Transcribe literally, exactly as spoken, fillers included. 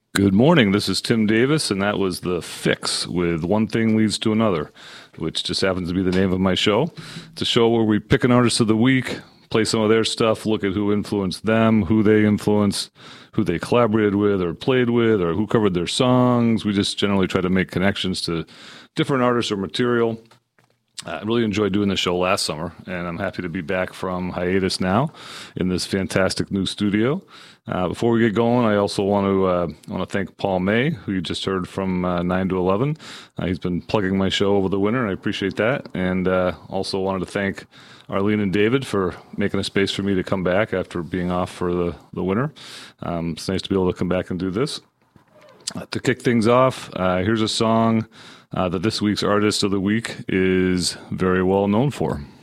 Good morning. This is Tim Davis, and that was The Fix with One Thing Leads to Another, which just happens to be the name of my show. It's a show where we pick an artist of the week, play some of their stuff, look at who influenced them, who they influenced, who they collaborated with or played with, or who covered their songs. We just generally try to make connections to different artists or material. I really enjoyed doing the show last summer, and I'm happy to be back from hiatus now in this fantastic new studio. Uh, before we get going, I also want to uh, want to thank Paul May, who you just heard from uh, nine to eleven. Uh, he's been plugging my show over the winter, and I appreciate that. And uh, also wanted to thank Arlene and David for making a space for me to come back after being off for the, the winter. Um, it's nice to be able to come back and do this. Uh, to kick things off, uh, here's a song uh, that this week's artist of the week is very well known for.